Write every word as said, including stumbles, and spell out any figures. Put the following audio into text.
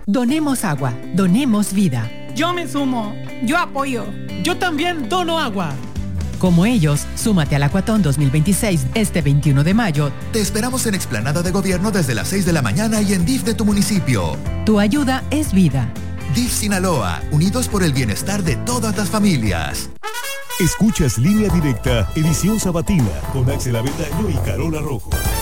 Donemos agua, donemos vida. Yo me sumo, yo apoyo. Yo también dono agua. Como ellos, súmate al Acuatón dos mil veintiséis este veintiuno de mayo. Te esperamos en Explanada de Gobierno desde las seis de la mañana y en D I F de tu municipio. Tu ayuda es vida. D I F Sinaloa, unidos por el bienestar de todas las familias. Escuchas Línea Directa, edición sabatina, con Axel Avetaño y Carola Rojo.